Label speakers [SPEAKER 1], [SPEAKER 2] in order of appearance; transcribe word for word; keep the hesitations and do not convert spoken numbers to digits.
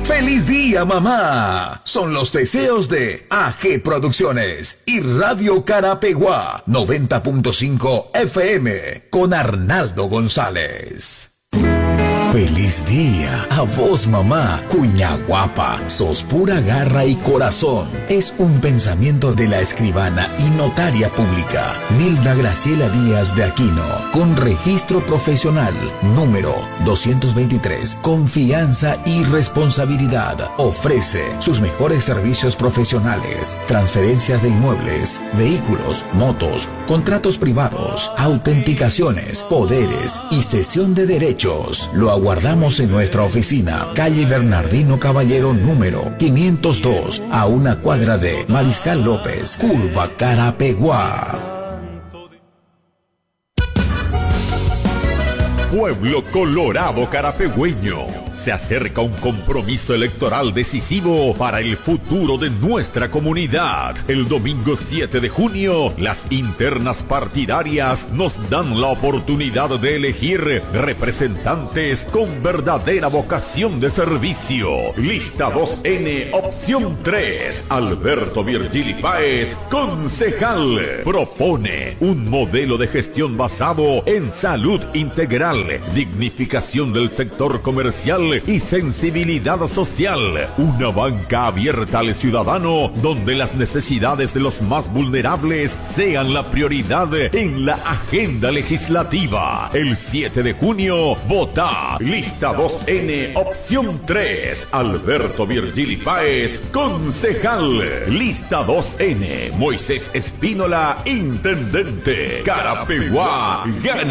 [SPEAKER 1] ¡Feliz día, mamá! Son los deseos de A G Producciones y Radio Carapeguá noventa punto cinco F M con Arnaldo González. Feliz día a vos, mamá, cuña guapa, sos pura garra y corazón. Es un pensamiento de la escribana y notaria pública Nilda Graciela Díaz de Aquino, con registro profesional número doscientos veintitrés. Confianza y responsabilidad. Ofrece sus mejores servicios profesionales: transferencias de inmuebles, vehículos, motos, contratos privados, autenticaciones, poderes y cesión de derechos. Lo aguardamos en nuestra oficina, calle Bernardino Caballero número quinientos dos, a una cuadra de Mariscal López, curva Carapeguá.
[SPEAKER 2] Pueblo Colorado Carapegüeño, se acerca un compromiso electoral decisivo para el futuro de nuestra comunidad. El domingo siete de junio, las internas partidarias nos dan la oportunidad de elegir representantes con verdadera vocación de servicio. Lista dos N, opción tres, Alberto Virgili Páez, concejal. Propone un modelo de gestión basado en salud integral, dignificación del sector comercial y sensibilidad social. Una banca abierta al ciudadano, donde las necesidades de los más vulnerables sean la prioridad en la agenda legislativa. El siete de junio, vota Lista dos N, opción tres, Alberto Virgili Páez, concejal. Lista dos N, Moisés Espínola, intendente. Carapeguá gana.